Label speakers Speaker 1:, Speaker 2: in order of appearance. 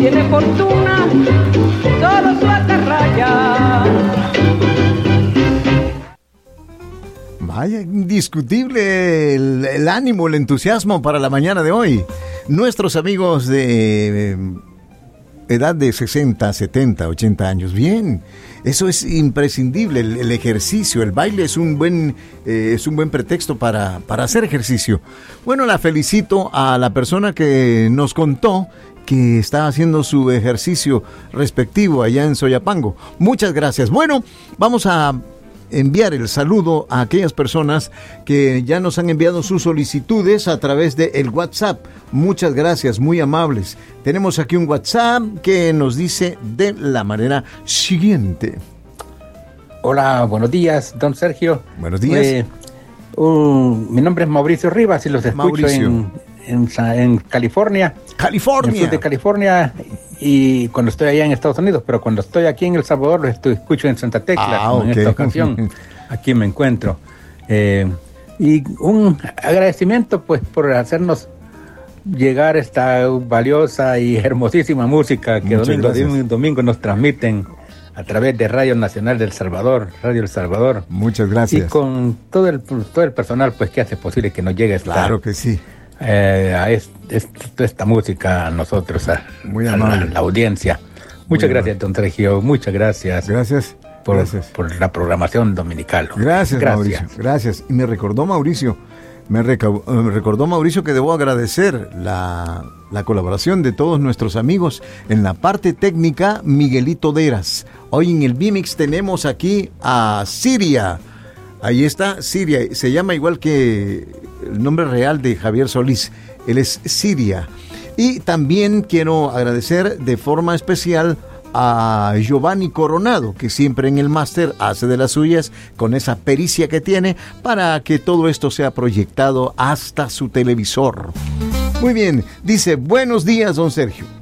Speaker 1: tiene fortuna, solo su atarraya.
Speaker 2: Vaya, indiscutible el ánimo, el entusiasmo para la mañana de hoy. Nuestros amigos de edad de 60, 70, 80 años, bien, eso es imprescindible, el ejercicio, el baile es un buen pretexto para hacer ejercicio. Bueno, la felicito a la persona que nos contó que está haciendo su ejercicio respectivo allá en Soyapango. Muchas gracias. Bueno, vamos a enviar el saludo a aquellas personas que ya nos han enviado sus solicitudes a través de el WhatsApp. Muchas gracias, muy amables. Tenemos aquí un WhatsApp que nos dice de la manera siguiente.
Speaker 3: Hola, buenos días, don Sergio.
Speaker 2: Buenos días.
Speaker 3: Mi nombre es Mauricio Rivas y los escucho en California.
Speaker 2: California.
Speaker 3: En el sur de California, y cuando estoy allá en Estados Unidos, pero cuando estoy aquí en El Salvador los escucho en Santa Tecla,
Speaker 2: okay.
Speaker 3: En esta ocasión aquí me encuentro. Y un agradecimiento pues por hacernos llegar esta valiosa y hermosísima música que domingo nos transmiten a través de Radio Nacional del Salvador, Radio El Salvador.
Speaker 2: Muchas gracias.
Speaker 3: Y con todo el personal pues que hace posible que nos llegue
Speaker 2: claro que sí.
Speaker 3: Esta música a nosotros,
Speaker 2: muy amable.
Speaker 3: A la audiencia. Muchas gracias, don Sergio. Muchas gracias.
Speaker 2: Gracias.
Speaker 3: Por la programación dominical.
Speaker 2: Gracias, Mauricio. Gracias. Y me recordó Mauricio que debo agradecer la colaboración de todos nuestros amigos en la parte técnica. Miguelito Deras. Hoy en el B-Mix tenemos aquí a Siria. Ahí está Siria, se llama igual que el nombre real de Javier Solís, él es Siria. Y también quiero agradecer de forma especial a Giovanni Coronado, que siempre en el máster hace de las suyas con esa pericia que tiene para que todo esto sea proyectado hasta su televisor. Muy bien, dice, buenos días, don Sergio.